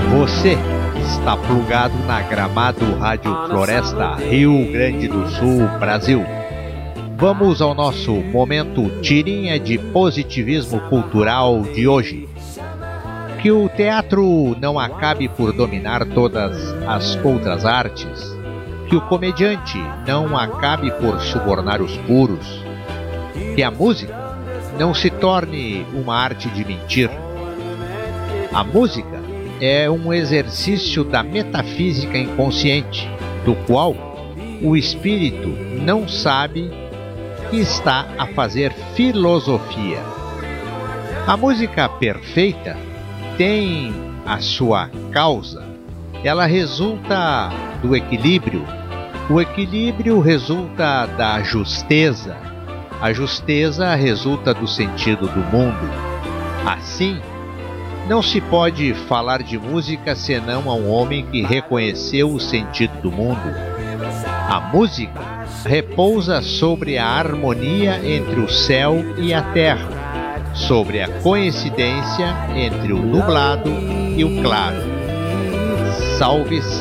Você está plugado na Gramado Rádio Floresta, Rio Grande do Sul, Brasil. Vamos ao nosso momento tirinha de positivismo cultural de hoje. Que o teatro não acabe por dominar todas as outras artes. Que o comediante não acabe por subornar os puros. Que a música não se torne uma arte de mentir. A música é um exercício da metafísica inconsciente, do qual o espírito não sabe que está a fazer filosofia. A música perfeita tem a sua causa. Ela resulta do equilíbrio. O equilíbrio resulta da justeza. A justeza resulta do sentido do mundo. Assim, não se pode falar de música senão a um homem que reconheceu o sentido do mundo. A música repousa sobre a harmonia entre o céu e a terra, sobre a coincidência entre o nublado e o claro. Salve, salve!